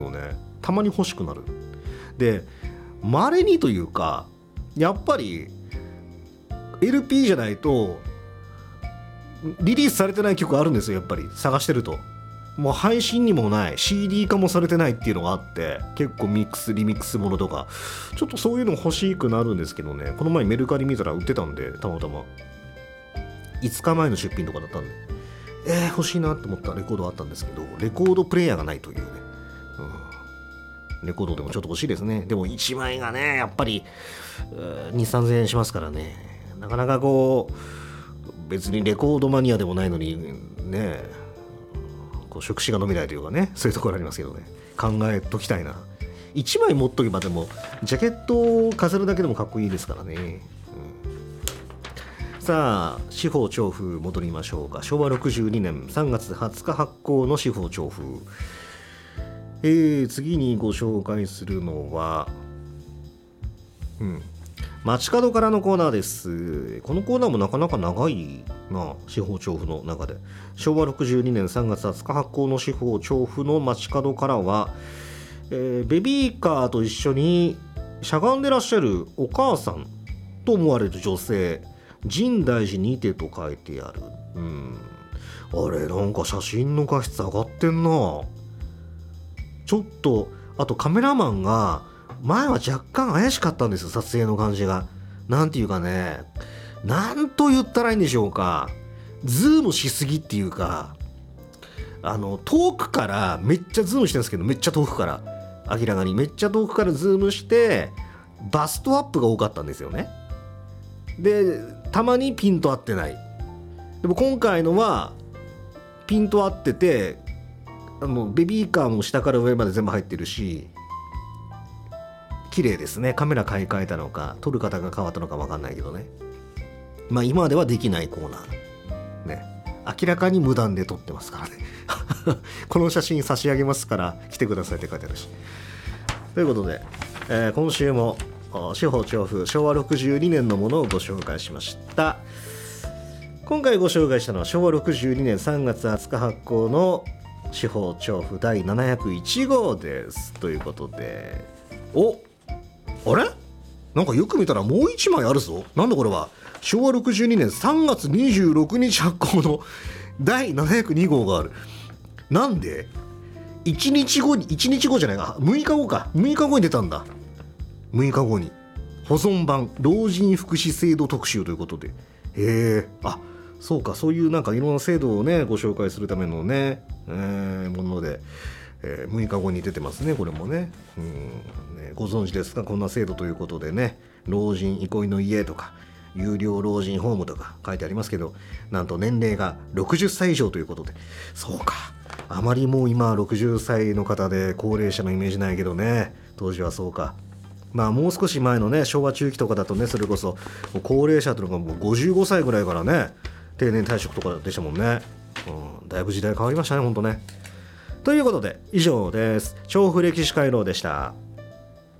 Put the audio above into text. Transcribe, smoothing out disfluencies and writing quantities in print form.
ね、たまに欲しくなる。で稀にというか、やっぱり LP じゃないとリリースされてない曲あるんですよ。やっぱり探してるともう配信にもない CD 化もされてないっていうのがあって、結構ミックスリミックスものとかちょっとそういうの欲しくなるんですけどね。この前メルカリ見たら売ってたんで、たまたま5日前の出品とかだったんで、欲しいなって思ったレコードあったんですけど、レコードプレイヤーがないというね、レコードでもちょっと欲しいですね。でも1枚がねやっぱり2、3000円しますからね、なかなかこう別にレコードマニアでもないのにね、こう食指が伸びないというかね、そういうところありますけどね、考えときたいな。1枚持っとけばでもジャケットを飾るだけでもかっこいいですからね、さあ司法調布戻りましょうか。昭和62年3月20日発行の司法調布。次にご紹介するのは、街角からのコーナーです。このコーナーもなかなか長いな、司法調布の中で。昭和62年3月20日発行の司法調布の街角からは、ベビーカーと一緒にしゃがんでらっしゃるお母さんと思われる女性、深大寺にてと書いてある。あれなんか写真の画質上がってんな。ちょっとあとカメラマンが前は若干怪しかったんですよ、撮影の感じが。なんていうかね、なんと言ったらいいんでしょうか、ズームしすぎっていうか、遠くからめっちゃズームしてるんですけど、めっちゃ遠くから、明らかにめっちゃ遠くからズームしてバストアップが多かったんですよね。でたまにピント合ってない。でも今回のはピント合ってて、ベビーカーも下から上まで全部入ってるし、綺麗ですね。カメラ買い替えたのか撮る方が変わったのか分かんないけどね、今ではできないコーナーね、明らかに無断で撮ってますからねこの写真差し上げますから来てくださいって書いてあるし。ということで、今週も司法調布昭和62年のものをご紹介しました。今回ご紹介したのは昭和62年3月20日発行の司法調布第701号です。ということで、あれなんかよく見たらもう1枚あるぞ。なんだこれは。昭和62年3月26日発行の第702号がある。なんで1日後じゃないか、6日後か、6日後に出たんだ。6日後に保存版老人福祉制度特集ということで、そうか、そういうなんかいろんな制度をねご紹介するためのね、もので、6日後に出てますね。これもね、ご存知ですか、こんな制度ということでね、老人憩いの家とか有料老人ホームとか書いてありますけど、なんと年齢が60歳以上ということで、そうか、あまりもう今60歳の方で高齢者のイメージないけどね、当時はそうか。もう少し前のね昭和中期とかだとね、それこそ高齢者というのがもう55歳ぐらいからね定年退職とかでしたもんね。だいぶ時代変わりましたね、ほんとね。ということで以上です。調布歴史回廊でした。